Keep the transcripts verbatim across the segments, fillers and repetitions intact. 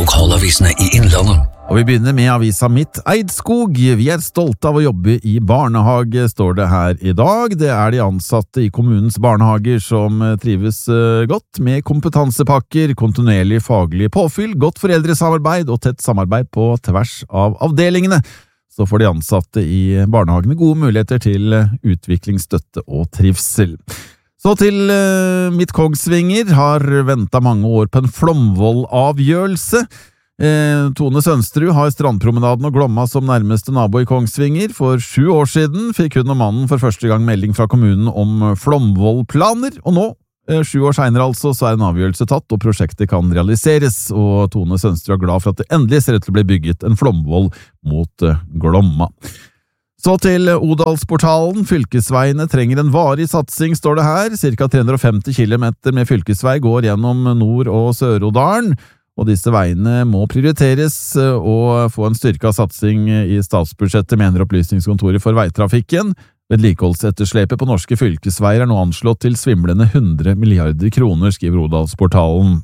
lokalavisene i Innlandet. Og vi begynner med avisa Mitt Eidskog. Vi er stolte av å jobbe i barnehage, står det her i dag. Det er de ansatte i kommunens barnehager som trives godt med kompetansepakker, kontinuerlig faglig påfyll, godt foreldresamarbeid og tett samarbeid på tvers av avdelingene. Så får de ansatte i barnehagene gode muligheter til utvikling, støtte og trivsel. Så til uh, Mitt Kongsvinger har ventet mange år på en flomvollavgjørelse. Eh, Tone Sønsterud har Strandpromenaden og Glomma som nærmeste nabo i Kongsvinger. For sju år siden fikk hun og mannen for første gang melding fra kommunen om flomvollplaner, og nå, eh, sju år senere altså, så er en avgjørelse tatt, og prosjektet kan realiseres, og Tone Sønsterud er glad for at det endelig ser ut til å bli bygget en flomvoll mot eh, Glomma. Så til Odalsportalen. Fylkesveiene trenger en varig satsing, står det her. Cirka tre hundre og femti kilometer med fylkesvei går gjennom Nord- og Sør-Odalen, og disse veiene må prioriteres og få en styrket satsing i statsbudsjettet, mener Opplysningskontoret for veitrafikken. Vedlikeholdsetterslepet på norske fylkesveier er nå anslått til svimlende hundre milliarder kroner, skriver Odalsportalen.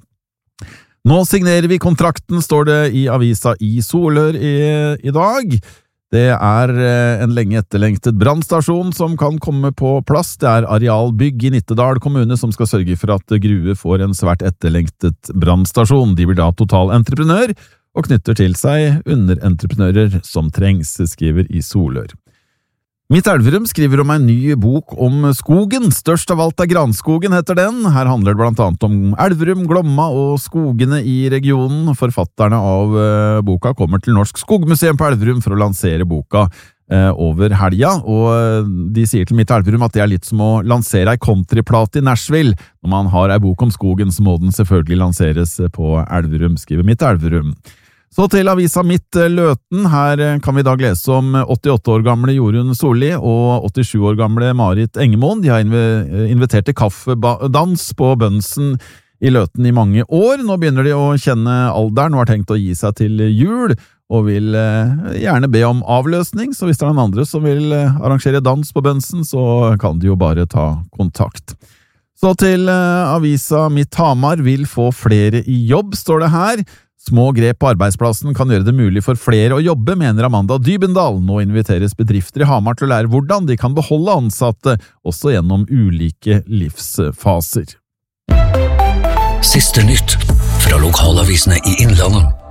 Nå signerer vi kontrakten, står det i avisa i Solør i, i dag. Det er en lenge etterlengtet brannstasjon som kan komme på plass. Det er Arealbygg i Nittedal kommune som skal sørge for at Grue får en svært etterlengtet brannstasjon. De blir da totalentreprenør og knytter til seg underentreprenører som trengs, skriver i Solør. Mitt Elverum skriver om en ny bok om skogen. Størst av alt er Granskogen, heter den. Her handler det blant annet om Elverum, Glomma og skogene i regionen. Forfatterne av boka kommer til Norsk Skogmuseum på Elverum for å lansere boka over helga, og de sier til Mitt Elverum at det er litt som å lansere ei countryplate i Nashville. Når man har ei bok om skogen, så må den selvfølgelig lanseres på Elverum, skriver Mitt Elverum. Så til avisa Mitt Løten. Her kan vi i dag lese om åttiåtte år gamle Jorunn Solli og åttisju år gamle Marit Engemoen. De har invitert til kaffedans på Bønsen i Løten i mange år. Nå begynner de å kjenne alderen og har tenkt å gi seg til jul, og vil gjerne be om avløsning. Så hvis det er noen andre som vil arrangere dans på Bønsen, så kan de jo bare ta kontakt. Så til avisa Mitt Hamar. Vil få flere i jobb, står det her. Små grep på arbeidsplassen kan gjøre det mulig for flere å jobbe, mener Amanda Dybendal. Nå inviteres bedrifter i Hamar til å lære hvordan de kan beholde ansatte, også gjennom ulike livsfaser. Siste nytt fra lokalavisene i Innlandet.